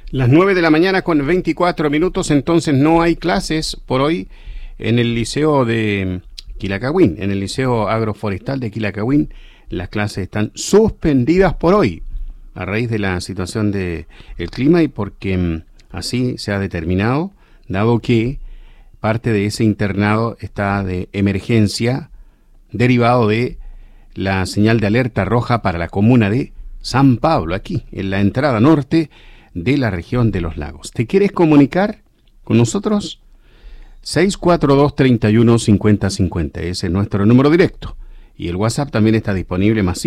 Las 9 de la mañana con 24 minutos, entonces no hay clases por hoy en el Liceo de Quilacagüín, en el Liceo Agroforestal de Quilacagüín. Las clases están suspendidas por hoy a raíz de la situación del clima y porque así se ha determinado, dado que parte de ese internado está de emergencia derivado de la señal de alerta roja para la comuna de San Pablo, aquí en la entrada norte de la región de los lagos. ¿Te quieres comunicar con nosotros? 642-31-5050, ese es nuestro número directo. Y el WhatsApp también está disponible, más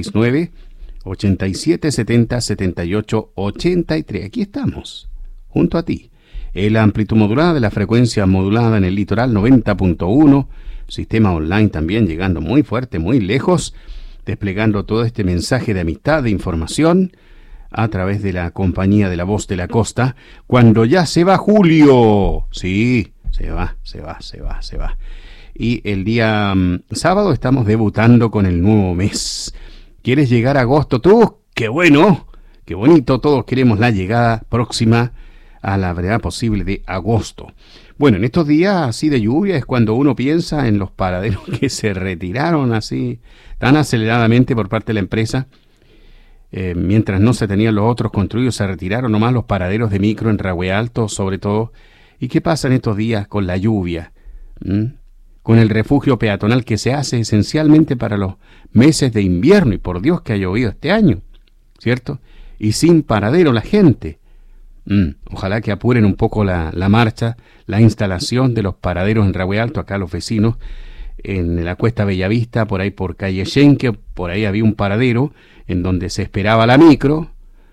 569-8770-7883. Aquí estamos, junto a ti. La amplitud modulada de la frecuencia modulada en el litoral 90.1, sistema online también llegando muy fuerte, muy lejos, desplegando todo este mensaje de amistad, de información, a través de la compañía de la Voz de la Costa, cuando ya se va julio. Sí, se va. Y el día sábado estamos debutando con el nuevo mes. ¿Quieres llegar a agosto tú? ¡Qué bueno! ¡Qué bonito! Todos queremos la llegada próxima a la brevedad posible de agosto. Bueno, en estos días así de lluvia es cuando uno piensa en los paraderos que se retiraron así tan aceleradamente por parte de la empresa. Mientras no se tenían los otros construidos, se retiraron nomás los paraderos de micro en Rahue Alto, sobre todo. ¿Y qué pasa en estos días con la lluvia? Con el refugio peatonal que se hace esencialmente para los meses de invierno, y por Dios que ha llovido este año, ¿cierto? Y sin paradero la gente. Ojalá que apuren un poco la marcha, la instalación de los paraderos en Rahue Alto, acá los vecinos, en la Cuesta Bellavista, por ahí por calle Schenke, por ahí había un paradero en donde se esperaba la micro,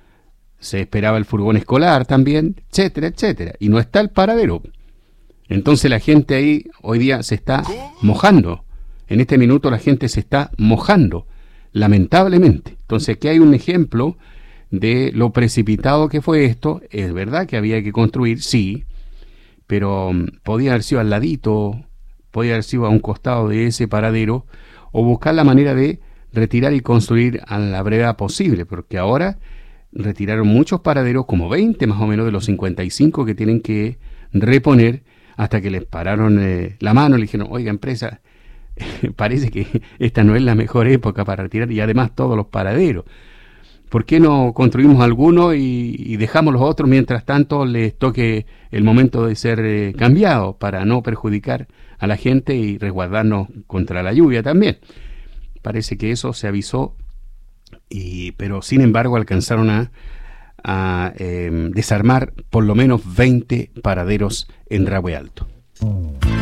se esperaba el furgón escolar también, etcétera, etcétera, y no está el paradero. Entonces la gente ahí hoy día se está mojando, en este minuto la gente se está mojando, lamentablemente. Entonces aquí hay un ejemplo de lo precipitado que fue esto. Es verdad que había que construir, sí, pero podía haber sido al ladito, podía haber sido a un costado de ese paradero, o buscar la manera de retirar y construir a la brevedad posible, porque ahora retiraron muchos paraderos, como 20 más o menos de los 55 que tienen que reponer, hasta que les pararon la mano y le dijeron: oiga, empresa, parece que esta no es la mejor época para retirar, y además todos los paraderos. ¿Por qué no construimos algunos y dejamos los otros mientras tanto les toque el momento de ser cambiados, para no perjudicar a la gente y resguardarnos contra la lluvia también? Parece que eso se avisó, pero sin embargo alcanzaron a desarmar por lo menos 20 paraderos en Rahue Alto.